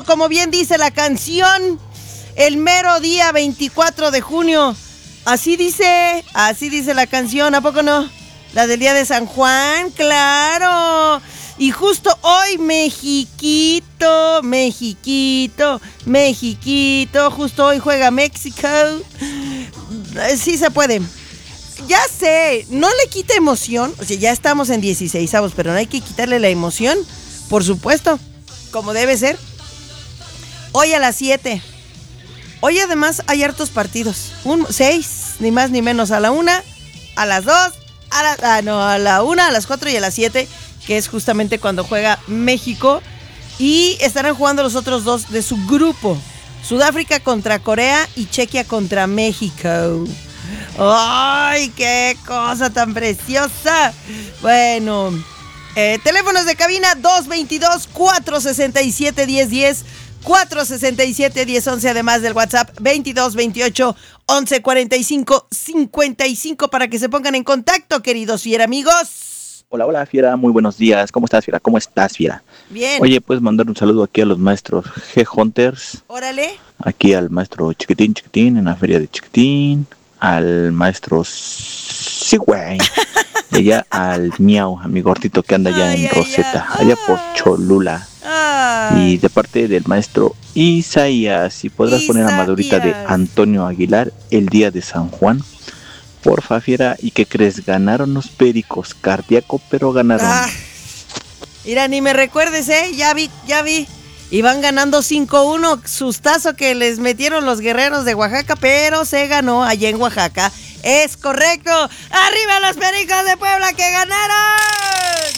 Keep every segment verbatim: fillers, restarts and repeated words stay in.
como bien dice la canción, el mero día veinticuatro de junio. Así dice, así dice la canción, ¿a poco no? La del día de San Juan, claro. Y justo hoy, Mexiquito, Mexiquito, Mexiquito, justo hoy juega México. Sí se puede. Ya sé, no le quita emoción, o sea, ya estamos en dieciseisavos, pero no hay que quitarle la emoción, por supuesto, como debe ser. Hoy a las siete. Hoy además hay hartos partidos. Un, seis, ni más ni menos, a la una, a las dos, a la, ah, no, a la una, a las cuatro y a las siete, que es justamente cuando juega México. Y estarán jugando los otros dos de su grupo. Sudáfrica contra Corea y Chequia contra México. ¡Ay, qué cosa tan preciosa! Bueno, eh, teléfonos de cabina dos veintidós, cuatrocientos sesenta y siete, diez diez, cuatrocientos sesenta y siete, diez once, además del WhatsApp veintidós, veintiocho, once, cuarenta y cinco, cincuenta y cinco para que se pongan en contacto, queridos fiera amigos. Hola, hola, Fiera, muy buenos días. ¿Cómo estás, Fiera? ¿Cómo estás, Fiera? Bien. Oye, ¿puedes mandar un saludo aquí a los maestros G-Hunters? Órale. Aquí al maestro Chiquitín Chiquitín en la feria de Chiquitín. Al maestro Sí, güey. Y allá al Miau, a mi gordito que anda allá ay, en ay, Rosetta, ay, allá por Cholula. Ay. Y de parte del maestro Isaías, si podrás Isaías. Poner a Madurita de Antonio Aguilar, el día de San Juan. Porfa, Fiera, ¿y qué crees? Ganaron los Pericos, cardíaco, pero ganaron. Ah. Mira, ni me recuerdes, ¿eh? Ya vi, ya vi. Iban ganando cinco uno, sustazo que les metieron los guerreros de Oaxaca, pero se ganó allá en Oaxaca. Es correcto. ¡Arriba los Pericos de Puebla que ganaron!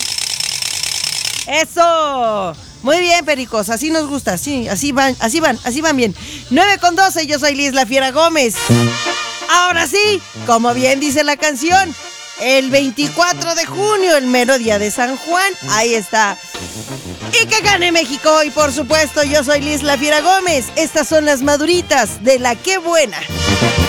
¡Eso! Muy bien, Pericos, así nos gusta, sí, así van, así van, así van bien. nueve con doce, yo soy Liz La Fiera Gómez. Ahora sí, como bien dice la canción, el veinticuatro de junio, el mero día de San Juan, ahí está. Y que gane México, y por supuesto, yo soy Liz La Fiera Gómez. Estas son las maduritas de La Qué Buena.